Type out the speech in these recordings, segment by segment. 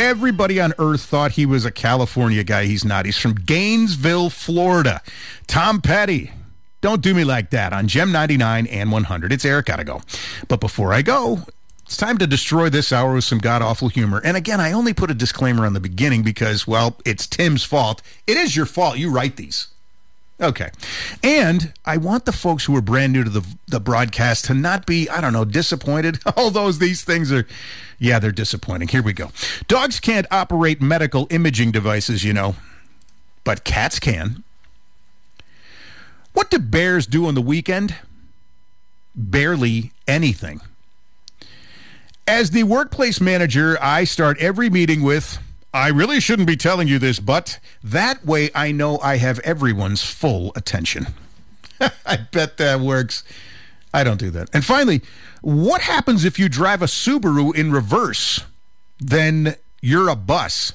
Everybody on earth thought he was a California guy. He's not. He's from Gainesville, Florida. Tom Petty. Don't do me like that on Gem 99 and 100. It's Eric Gotta Go. But before I go, it's time to destroy this hour with some god-awful humor. And again, I only put a disclaimer on the beginning because, well, it's Tim's fault. It is your fault. You write these. Okay. And I want the folks who are brand new to the broadcast to not be, disappointed. Although these things are, they're disappointing. Here we go. Dogs can't operate medical imaging devices, but cats can. What do bears do on the weekend? Barely anything. As the workplace manager, I start every meeting with, I really shouldn't be telling you this, but that way I know I have everyone's full attention. I bet that works. I don't do that. And finally, what happens if you drive a Subaru in reverse? Then you're a bus.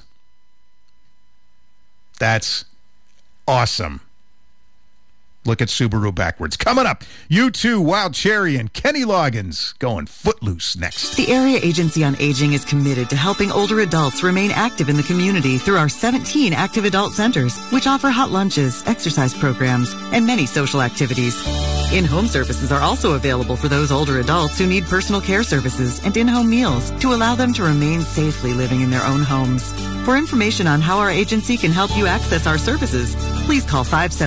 That's awesome. Look at Subaru backwards. Coming up, U2, Wild Cherry, and Kenny Loggins going Footloose next. The Area Agency on Aging is committed to helping older adults remain active in the community through our 17 active adult centers, which offer hot lunches, exercise programs, and many social activities. In-home services are also available for those older adults who need personal care services and in-home meals to allow them to remain safely living in their own homes. For information on how our agency can help you access our services, please call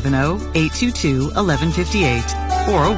570-822-1158 or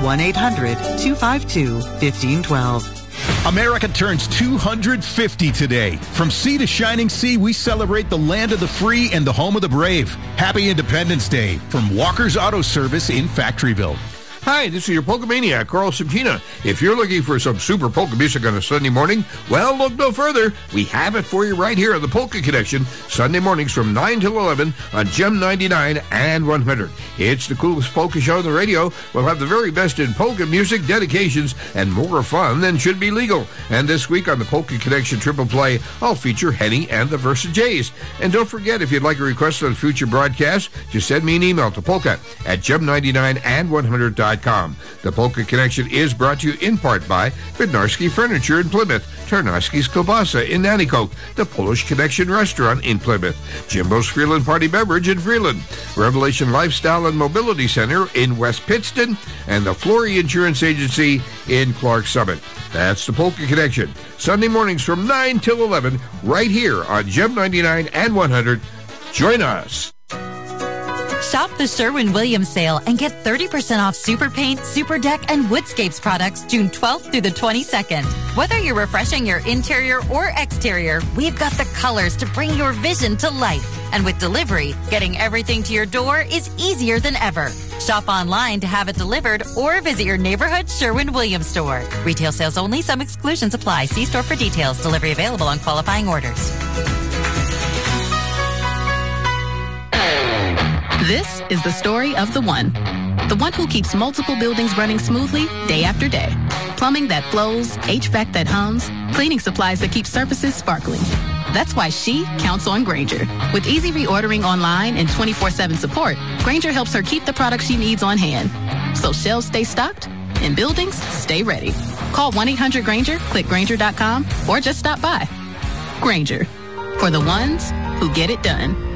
1-800-252-1512. America turns 250 today. From sea to shining sea, we celebrate the land of the free and the home of the brave. Happy Independence Day from Walker's Auto Service in Factoryville. Hi, this is your Polka Maniac, Carl Subchina. If you're looking for some super polka music on a Sunday morning, well, look no further. We have it for you right here on the Polka Connection, Sunday mornings from 9 till 11 on Gem 99 and 100. It's the coolest polka show on the radio. We'll have the very best in polka music, dedications, and more fun than should be legal. And this week on the Polka Connection Triple Play, I'll feature Henny and the Versa Jays. And don't forget, if you'd like a request on future broadcasts, just send me an email to polka@gem99and100.com. The Polka Connection is brought to you in part by Bednarski Furniture in Plymouth, Tarnowski's Kielbasa in Nanticoke, the Polish Connection Restaurant in Plymouth, Jimbo's Freeland Party Beverage in Freeland, Revelation Lifestyle and Mobility Center in West Pittston, and the Flory Insurance Agency in Clark Summit. That's the Polka Connection, Sunday mornings from 9 till 11, right here on Gem 99 and 100. Join us. Shop the Sherwin-Williams sale and get 30% off Super Paint, Super Deck, and Woodscapes products June 12th through the 22nd. Whether you're refreshing your interior or exterior, we've got the colors to bring your vision to life. And with delivery, getting everything to your door is easier than ever. Shop online to have it delivered or visit your neighborhood Sherwin-Williams store. Retail sales only. Some exclusions apply. See store for details. Delivery available on qualifying orders. This is the story of the one who keeps multiple buildings running smoothly day after day. Plumbing that flows, HVAC that hums, cleaning supplies that keep surfaces sparkling. That's why she counts on Grainger. With easy reordering online and 24/7 support, Grainger helps her keep the products she needs on hand. So shelves stay stocked and buildings stay ready. Call 1-800-GRAINGER, click Grainger.com, or just stop by. Grainger, for the ones who get it done.